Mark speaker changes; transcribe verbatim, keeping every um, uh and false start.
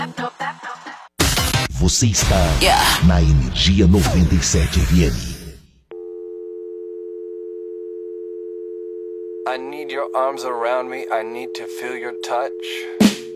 Speaker 1: Você está yeah. na Energia noventa e sete F M.
Speaker 2: I need your arms around me, I need to feel your touch.